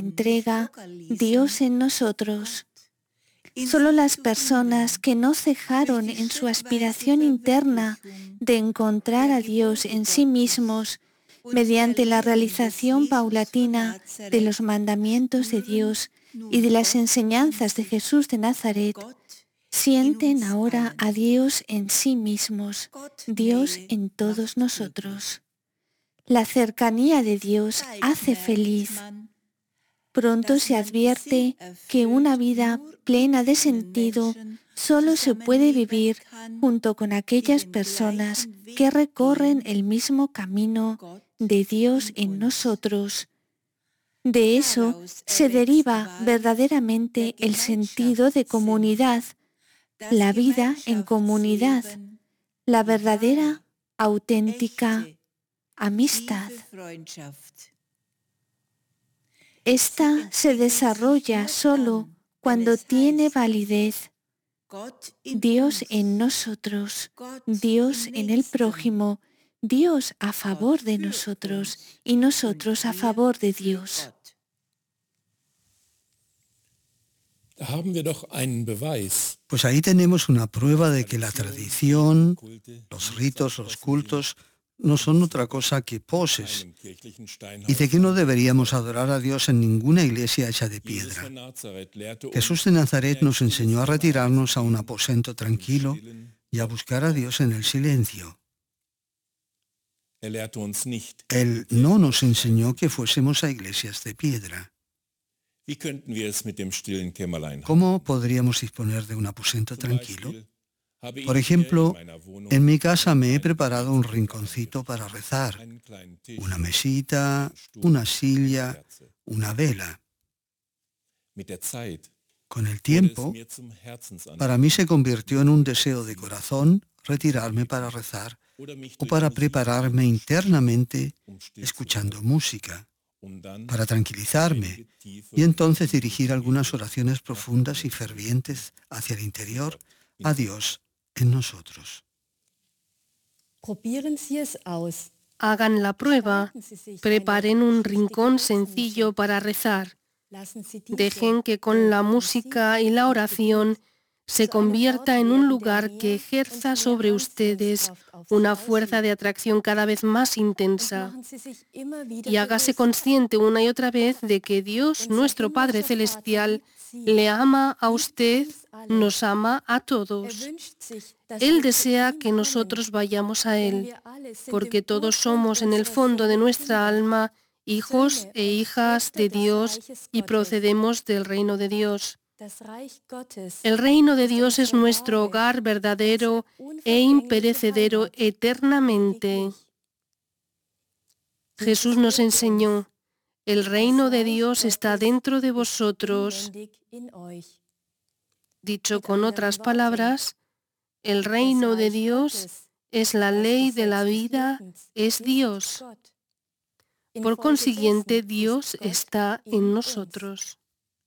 entrega Dios en nosotros. Solo las personas que no cejaron en su aspiración interna de encontrar a Dios en sí mismos mediante la realización paulatina de los mandamientos de Dios y de las enseñanzas de Jesús de Nazaret, sienten ahora a Dios en sí mismos, Dios en todos nosotros. La cercanía de Dios hace feliz. Pronto se advierte que una vida plena de sentido solo se puede vivir junto con aquellas personas que recorren el mismo camino de Dios en nosotros. De eso se deriva verdaderamente el sentido de comunidad, la vida en comunidad, la verdadera, auténtica amistad. Esta se desarrolla solo cuando tiene validez. Dios en nosotros, Dios en el prójimo, Dios a favor de nosotros y nosotros a favor de Dios. Pues ahí tenemos una prueba de que la tradición, los ritos, los cultos, no son otra cosa que poses, y de que no deberíamos adorar a Dios en ninguna iglesia hecha de piedra. Jesús de Nazaret nos enseñó a retirarnos a un aposento tranquilo y a buscar a Dios en el silencio. Él no nos enseñó que fuésemos a iglesias de piedra. ¿Cómo podríamos disponer de un aposento tranquilo? Por ejemplo, en mi casa me he preparado un rinconcito para rezar, una mesita, una silla, una vela. Con el tiempo, para mí se convirtió en un deseo de corazón retirarme para rezar o para prepararme internamente escuchando música, para tranquilizarme y entonces dirigir algunas oraciones profundas y fervientes hacia el interior, a Dios en nosotros. Hagan la prueba, preparen un rincón sencillo para rezar. Dejen que con la música y la oración se convierta en un lugar que ejerza sobre ustedes una fuerza de atracción cada vez más intensa. Y hágase consciente una y otra vez de que Dios, nuestro Padre Celestial, le ama a usted, nos ama a todos. Él desea que nosotros vayamos a Él, porque todos somos en el fondo de nuestra alma hijos e hijas de Dios y procedemos del reino de Dios. El reino de Dios es nuestro hogar verdadero e imperecedero eternamente. Jesús nos enseñó, el reino de Dios está dentro de vosotros. Dicho con otras palabras, el reino de Dios es la ley de la vida, es Dios. Por consiguiente, Dios está en nosotros.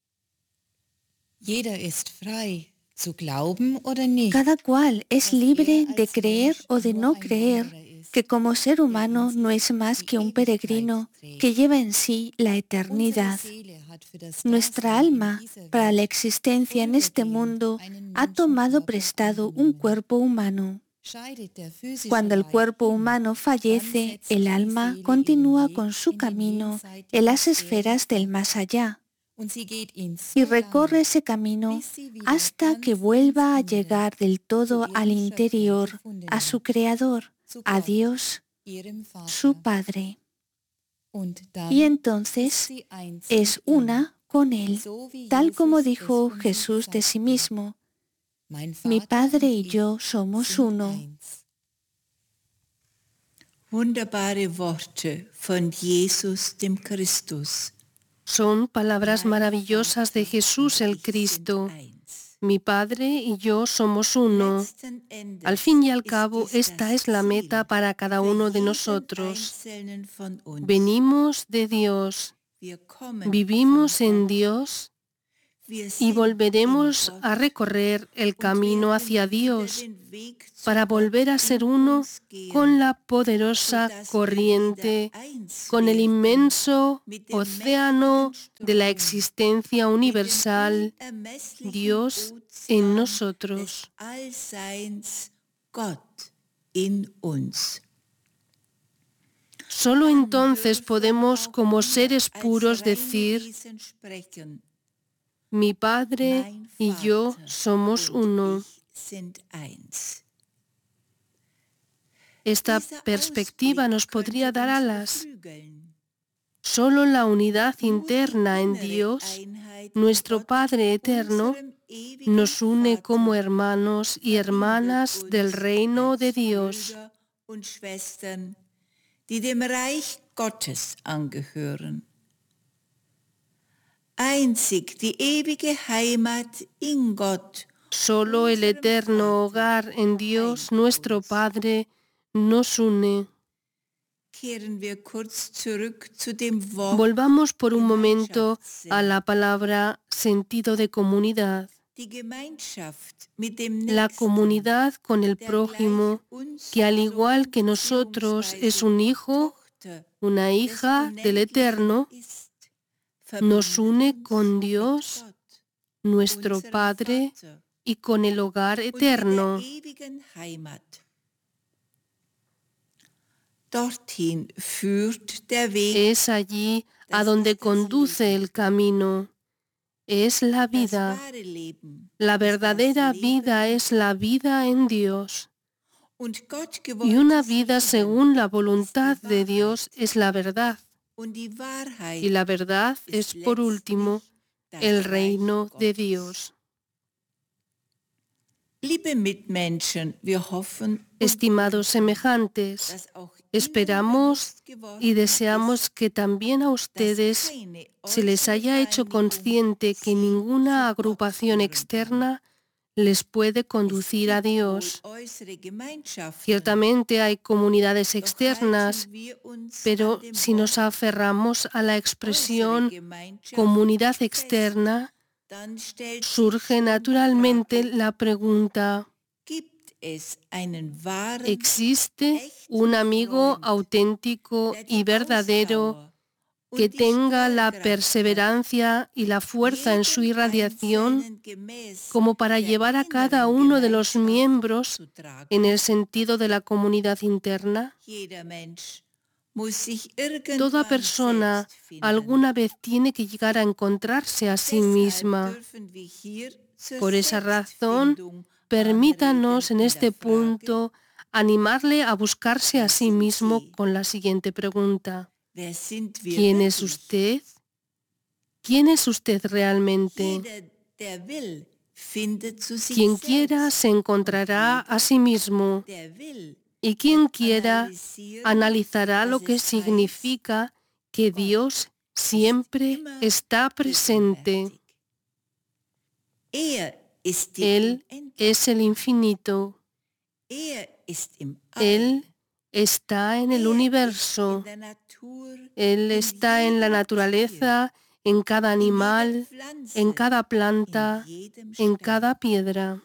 Cada cual es libre de creer o de no creer que como ser humano no es más que un peregrino que lleva en sí la eternidad. Nuestra alma, para la existencia en este mundo, ha tomado prestado un cuerpo humano. Cuando el cuerpo humano fallece, el alma continúa con su camino en las esferas del más allá y recorre ese camino hasta que vuelva a llegar del todo al interior, a su Creador, a Dios, su Padre. Y entonces es una con Él, tal como dijo Jesús de sí mismo: mi Padre y yo somos uno. Wunderbare Worte von Jesus dem Christus. Son palabras maravillosas de Jesús el Cristo. Mi Padre y yo somos uno. Al fin y al cabo, esta es la meta para cada uno de nosotros. Venimos de Dios, vivimos en Dios y volveremos a recorrer el camino hacia Dios para volver a ser uno con la poderosa corriente, con el inmenso océano de la existencia universal, Dios en nosotros. Solo entonces podemos, como seres puros, decir: mi Padre y yo somos uno. Esta perspectiva nos podría dar alas. Solo la unidad interna en Dios, nuestro Padre eterno, nos une como hermanos y hermanas del reino de Dios. Die dem Reich Gottes angehören. Einzig die ewige Heimat in Gott. Solo el eterno hogar en Dios, nuestro Padre, nos une. Volvamos por un momento a la palabra sentido de comunidad. La comunidad con el prójimo, que al igual que nosotros es un hijo, una hija del Eterno, nos une con Dios, nuestro Padre, y con el hogar eterno. Es allí a donde conduce el camino. Es la vida. La verdadera vida es la vida en Dios. Y una vida según la voluntad de Dios es la verdad. Y la verdad es, por último, el reino de Dios. Estimados semejantes, esperamos y deseamos que también a ustedes se les haya hecho consciente que ninguna agrupación externa les puede conducir a Dios. Ciertamente hay comunidades externas, pero si nos aferramos a la expresión comunidad externa, surge naturalmente la pregunta: ¿existe un amigo auténtico y verdadero que tenga la perseverancia y la fuerza en su irradiación como para llevar a cada uno de los miembros en el sentido de la comunidad interna? Toda persona alguna vez tiene que llegar a encontrarse a sí misma. Por esa razón, permítanos en este punto animarle a buscarse a sí mismo con la siguiente pregunta: ¿quién es usted? ¿Quién es usted realmente? Quien quiera se encontrará a sí mismo, y quien quiera analizará lo que significa que Dios siempre está presente. Él es el infinito. Él está en el universo. Él está en la naturaleza, en cada animal, en cada planta, en cada piedra.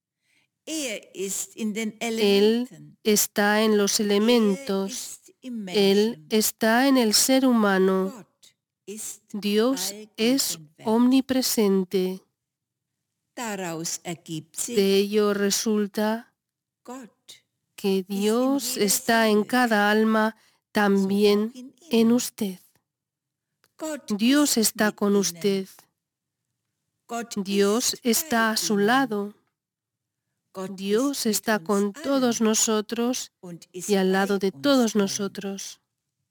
Él está en los elementos. Él está en el ser humano. Dios es omnipresente. De ello resulta que Dios está en cada alma, también en usted. Dios está con usted. Dios está a su lado. Dios está con todos nosotros y al lado de todos nosotros.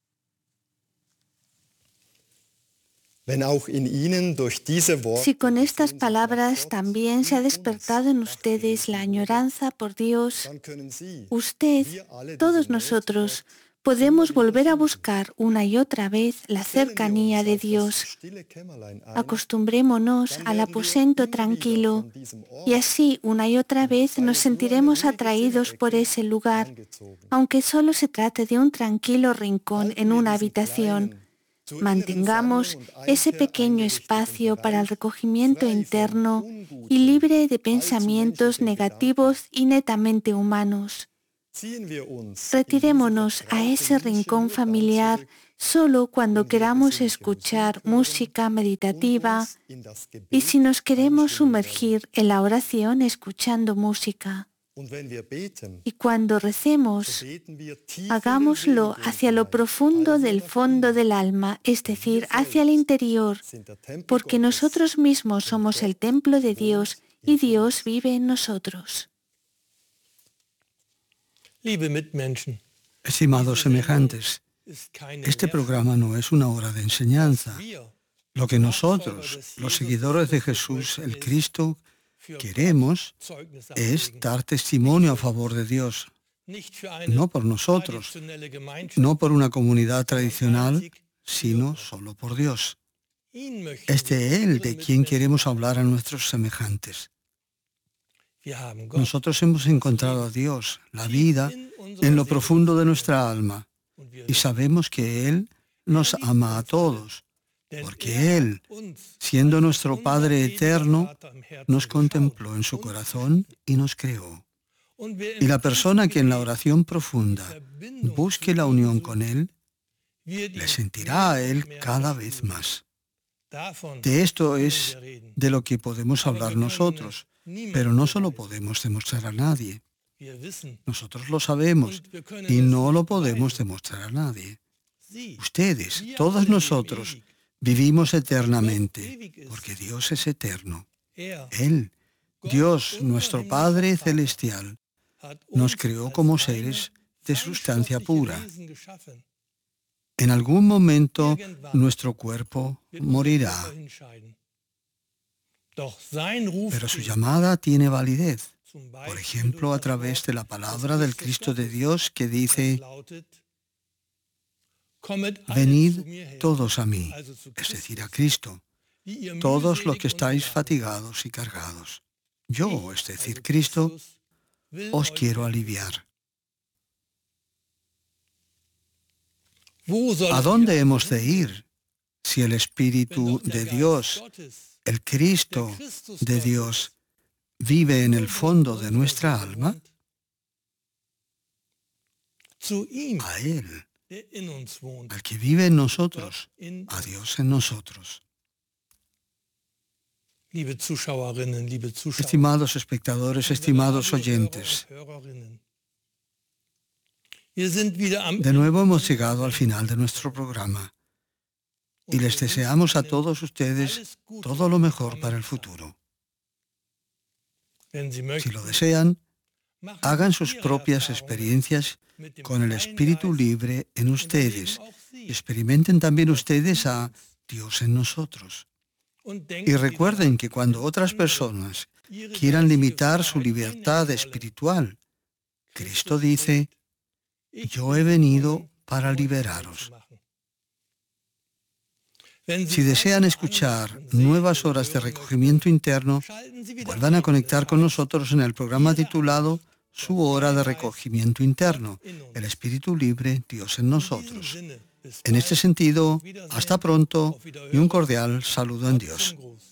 Si con estas palabras también se ha despertado en ustedes la añoranza por Dios, usted, todos nosotros, podemos volver a buscar una y otra vez la cercanía de Dios. Acostumbrémonos al aposento tranquilo y así una y otra vez nos sentiremos atraídos por ese lugar, aunque solo se trate de un tranquilo rincón en una habitación. Mantengamos ese pequeño espacio para el recogimiento interno y libre de pensamientos negativos y netamente humanos. Retirémonos a ese rincón familiar solo cuando queramos escuchar música meditativa y si nos queremos sumergir en la oración escuchando música. Y cuando recemos, hagámoslo hacia lo profundo del fondo del alma, es decir, hacia el interior, porque nosotros mismos somos el templo de Dios y Dios vive en nosotros. Estimados semejantes, este programa no es una hora de enseñanza. Lo que nosotros, los seguidores de Jesús, el Cristo, queremos es dar testimonio a favor de Dios, no por nosotros, no por una comunidad tradicional, sino solo por Dios. Es de Él de quien queremos hablar a nuestros semejantes. Nosotros hemos encontrado a Dios, la vida, en lo profundo de nuestra alma, y sabemos que Él nos ama a todos, porque Él, siendo nuestro Padre eterno, nos contempló en su corazón y nos creó. Y la persona que en la oración profunda busque la unión con Él, le sentirá a Él cada vez más. De esto es de lo que podemos hablar nosotros, pero no se lo podemos demostrar a nadie. Nosotros lo sabemos y no lo podemos demostrar a nadie. Ustedes, todos nosotros, vivimos eternamente, porque Dios es eterno. Él, Dios, nuestro Padre Celestial, nos creó como seres de sustancia pura. En algún momento nuestro cuerpo morirá, pero su llamada tiene validez, por ejemplo, a través de la palabra del Cristo de Dios que dice: venid todos a mí, es decir, a Cristo, todos los que estáis fatigados y cargados. Yo, es decir, Cristo, os quiero aliviar. ¿A dónde hemos de ir si el Espíritu de Dios, el Cristo de Dios, vive en el fondo de nuestra alma? A Él, al que vive en nosotros, a Dios en nosotros. Estimados espectadores, estimados oyentes, de nuevo hemos llegado al final de nuestro programa y les deseamos a todos ustedes todo lo mejor para el futuro. Si lo desean, hagan sus propias experiencias con el Espíritu libre en ustedes. Experimenten también ustedes a Dios en nosotros. Y recuerden que cuando otras personas quieran limitar su libertad espiritual, Cristo dice: yo he venido para liberaros. Si desean escuchar nuevas horas de recogimiento interno, vuelvan a conectar con nosotros en el programa titulado Su hora de recogimiento interno, el Espíritu libre, Dios en nosotros. En este sentido, hasta pronto y un cordial saludo en Dios.